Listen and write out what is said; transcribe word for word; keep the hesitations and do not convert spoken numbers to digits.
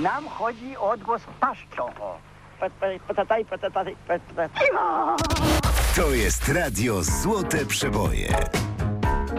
Nam chodzi o odgłos paszczą. O. Patataj, patataj, patataj. To jest radio Złote Przeboje.